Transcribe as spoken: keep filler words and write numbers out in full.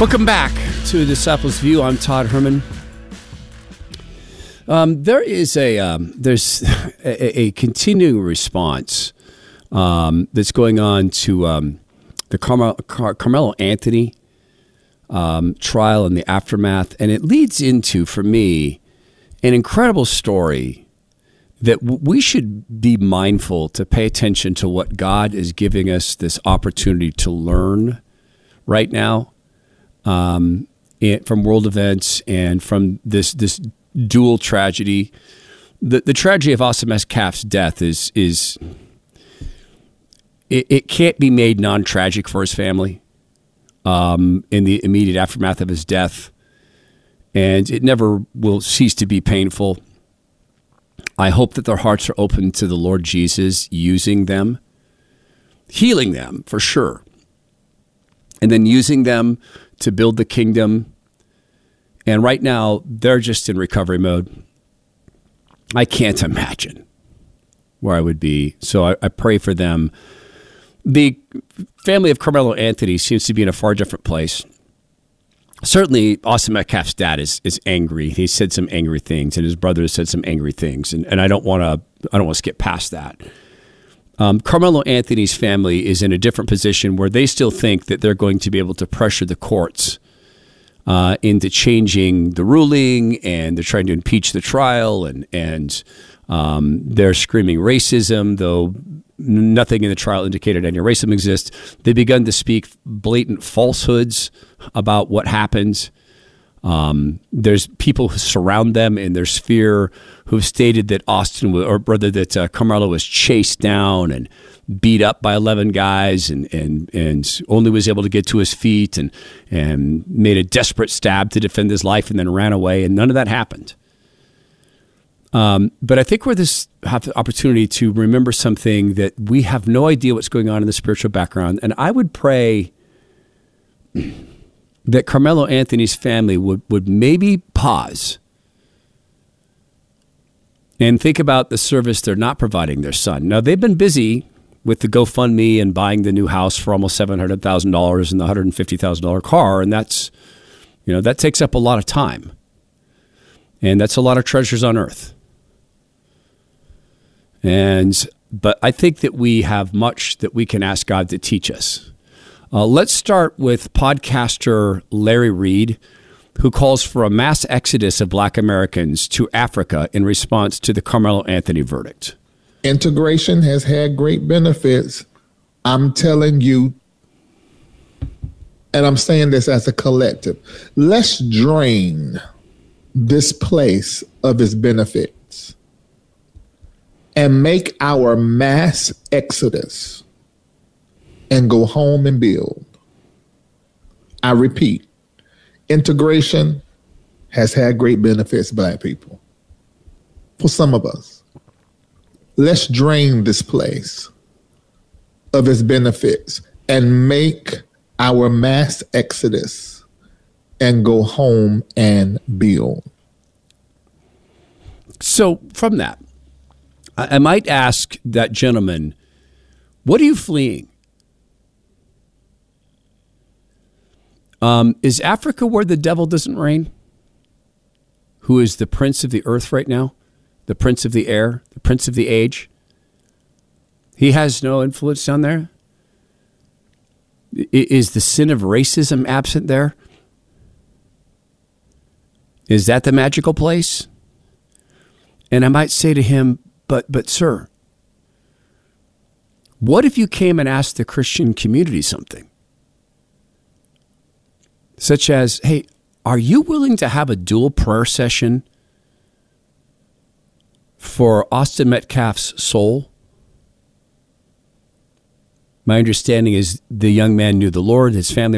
Welcome back to Disciples View. I'm Todd Herman. Um, there is a um, there's a, a continuing response um, that's going on to um, the Carmel, Car- Carmelo Anthony um, trial and the aftermath, and it leads into, for me, an incredible story that w- we should be mindful to pay attention to what God is giving us this opportunity to learn right now. Um, it, from world events and from this this dual tragedy. The the tragedy of Austin Metcalf's death is is it, it can't be made non-tragic for his family um, in the immediate aftermath of his death, and it never will cease to be painful. I hope that their hearts are open to the Lord Jesus using them, healing them for sure, and then using them to build the kingdom. And right now, they're just in recovery mode. I can't imagine where I would be. So I, I pray for them. The family of Carmelo Anthony seems to be in a far different place. Certainly, Austin Metcalf's dad is is angry. He said some angry things, and his brother has said some angry things. And, and I don't want to I don't want to skip past that. Um, Carmelo Anthony's family is in a different position where they still think that they're going to be able to pressure the courts uh, into changing the ruling, and they're trying to impeach the trial, and and um, they're screaming racism, though nothing in the trial indicated any racism exists. They've begun to speak blatant falsehoods about what happened. Um, there's people who surround them in their sphere who've stated that Austin, or rather that uh, Carmelo was chased down and beat up by eleven guys, and, and, and only was able to get to his feet, and, and made a desperate stab to defend his life and then ran away, and none of that happened. Um, but I think we're this have the opportunity to remember something, that we have no idea what's going on in the spiritual background. And I would pray that Carmelo Anthony's family would, would maybe pause and think about the service they're not providing their son. Now, they've been busy with the GoFundMe and buying the new house for almost seven hundred thousand dollars and the one hundred fifty thousand dollars car, and that's, you know, that takes up a lot of time. And that's a lot of treasures on earth. And but I think that we have much that we can ask God to teach us. Uh, let's start with podcaster Larry Reed, who calls for a mass exodus of Black Americans to Africa in response to the Carmelo Anthony verdict. Integration has had great benefits. I'm telling you, and I'm saying this as a collective, let's drain this place of its benefits and make our mass exodus and go home and build. I repeat, integration has had great benefits, Black people. For some of us, let's drain this place of its benefits and make our mass exodus and go home and build. So from that, I might ask that gentleman, what are you fleeing? Um, is Africa where the devil doesn't reign? Who is the prince of the earth right now? The prince of the air? The prince of the age? He has no influence down there? I- is the sin of racism absent there? Is that the magical place? And I might say to him, but, but sir, what if you came and asked the Christian community something? Such as, hey, are you willing to have a dual prayer session for Austin Metcalf's soul? My understanding is the young man knew the Lord, his family